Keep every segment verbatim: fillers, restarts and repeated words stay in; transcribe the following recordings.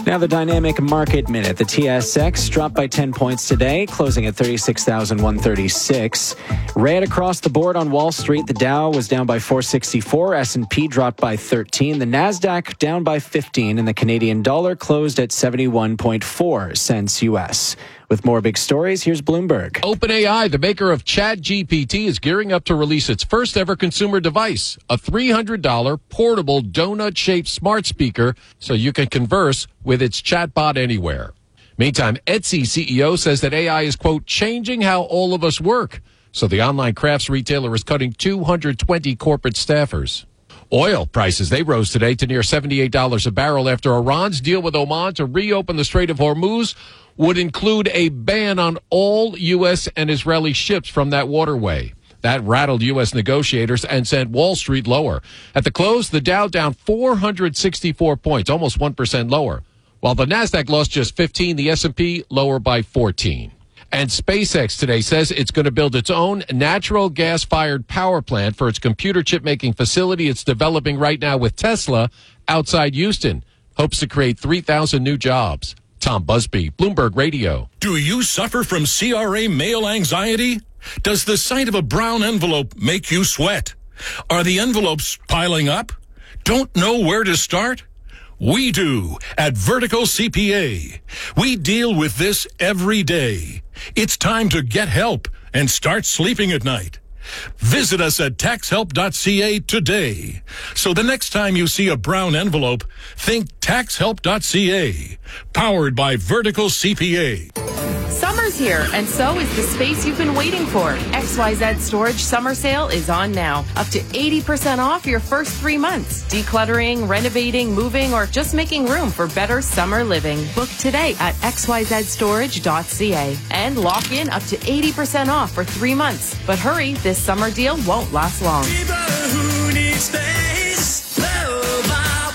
Now the dynamic market minute. The T S X dropped by ten points today, closing at thirty-six thousand one hundred thirty-six. Red across the board on Wall Street. The Dow was down by four sixty-four. S and P dropped by thirteen. The Nasdaq down by fifteen. And the Canadian dollar closed at seventy-one point four cents U S. With more big stories, here's Bloomberg. OpenAI, the maker of ChatGPT, is gearing up to release its first ever consumer device, a three hundred dollars portable donut-shaped smart speaker so you can converse with its chatbot anywhere. Meantime, Etsy C E O says that A I is, quote, changing how all of us work. So the online crafts retailer is cutting two hundred twenty corporate staffers. Oil prices, they rose today to near seventy-eight dollars a barrel after Iran's deal with Oman to reopen the Strait of Hormuz would include a ban on all U S and Israeli ships from that waterway. That rattled U S negotiators and sent Wall Street lower. At the close, the Dow down four hundred sixty-four points, almost one percent lower. While the Nasdaq lost just fifteen, the S and P lower by fourteen. And SpaceX today says it's going to build its own natural gas-fired power plant for its computer chip-making facility it's developing right now with Tesla outside Houston. Hopes to create three thousand new jobs. Tom Busby, Bloomberg Radio. Do you suffer from C R A mail anxiety? Does the sight of a brown envelope make you sweat? Are the envelopes piling up? Don't know where to start? We do at Vertical C P A. We deal with this every day. It's time to get help and start sleeping at night. Visit us at tax help dot c a today. So the next time you see a brown envelope, think tax help dot c a. Powered by Vertical C P A. Summer's here, and so is the space you've been waiting for. X Y Z Storage Summer Sale is on now. Up to eighty percent off your first three months. Decluttering, renovating, moving, or just making room for better summer living. Book today at x y z storage dot c a and lock in up to eighty percent off for three months. But hurry, this summer deal won't last long. People who need space, love our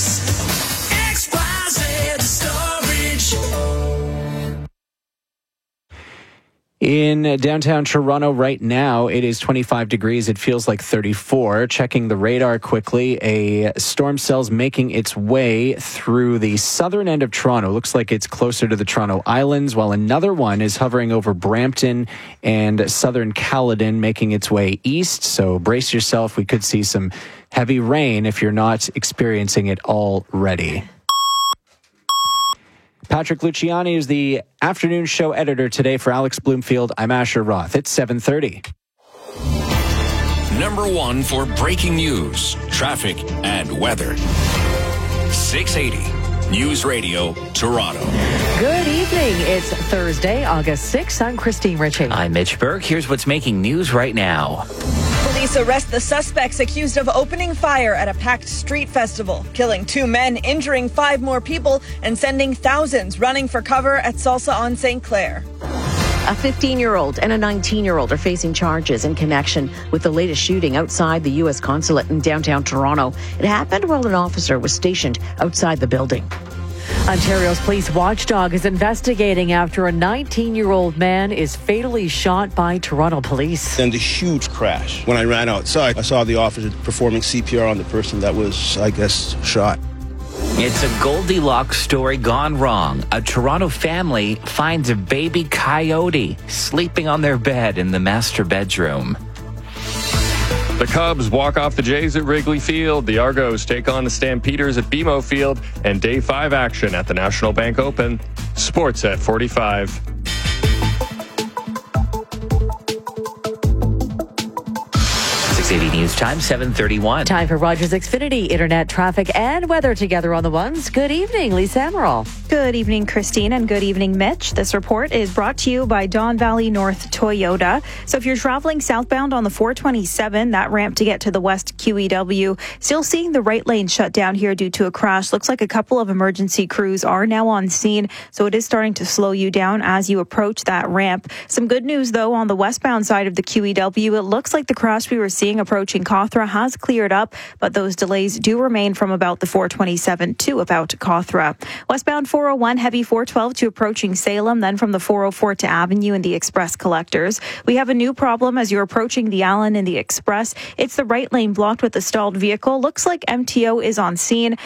place. X Y Z Storage. In downtown Toronto right now, it is twenty-five degrees. It feels like thirty-four. Checking the radar quickly, a storm cell's making its way through the southern end of Toronto. Looks like it's closer to the Toronto Islands, while another one is hovering over Brampton and southern Caledon, making its way east. So brace yourself. We could see some heavy rain if you're not experiencing it already. Patrick Luciani is the afternoon show editor today for Alex Bloomfield. I'm Asher Roth. It's seven thirty. Number one for breaking news, traffic, and weather. six eighty News Radio, Toronto. Good evening. It's Thursday, August sixth. I'm Christine Ritchie. I'm Mitch Berg. Here's what's making news right now. Police arrest the suspects accused of opening fire at a packed street festival, killing two men, injuring five more people, and sending thousands running for cover at Salsa on Saint Clair. A fifteen-year-old and a nineteen-year-old are facing charges in connection with the latest shooting outside the U S consulate in downtown Toronto. It happened while an officer was stationed outside the building. Ontario's police watchdog is investigating after a nineteen-year-old man is fatally shot by Toronto police. And a huge crash. When I ran outside, I saw the officer performing C P R on the person that was, I guess, shot. It's a Goldilocks story gone wrong. A Toronto family finds a baby coyote sleeping on their bed in the master bedroom. The Cubs walk off the Jays at Wrigley Field. The Argos take on the Stampeders at B M O Field. And day five action at the National Bank Open. Sports at forty-five. six eighty News Time, seven thirty-one. Time for Rogers Xfinity, internet, traffic, and weather together on the ones. Good evening, Lisa Amaral. Good evening, Christine, and good evening, Mitch. This report is brought to you by Don Valley North Toyota. So if you're traveling southbound on the four twenty-seven, that ramp to get to the West Q E W, still seeing the right lane shut down here due to a crash. Looks like a couple of emergency crews are now on scene, so it is starting to slow you down as you approach that ramp. Some good news, though, on the westbound side of the Q E W. It looks like the crash we were seeing approaching Cawthra has cleared up, but those delays do remain from about the four twenty-seven to about Cawthra. Westbound four oh one, heavy four twelve to approaching Salem, then from the four oh four to Avenue and the Express collectors. We have a new problem as you're approaching the Allen and the Express. It's the right lane blocked with a stalled vehicle. Looks like M T O is on scene.